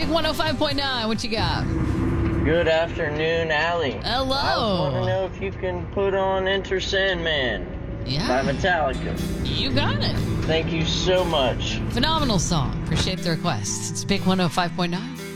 Big 105.9. What you got? Good afternoon, Allie. Hello. I want to know if you can put on Enter Sandman by Metallica. You got it. Thank you so much. Phenomenal song. Appreciate the request. It's Big 105.9.